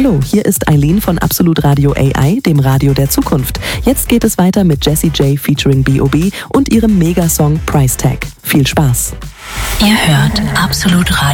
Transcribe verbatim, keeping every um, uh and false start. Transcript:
Hallo, hier ist Eileen von Absolut Radio A I, dem Radio der Zukunft. Jetzt geht es weiter mit Jessie J featuring B O B und ihrem Megasong Price Tag. Viel Spaß! Ihr hört Absolut Radio.